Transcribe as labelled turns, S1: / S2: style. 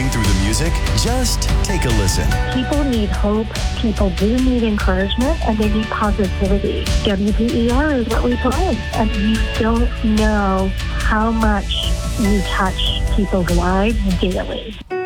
S1: through the music? Just take a listen.
S2: People need hope. People do need encouragement, and they need positivity. WPER is what we play, and you don't know how much you touch people's lives daily.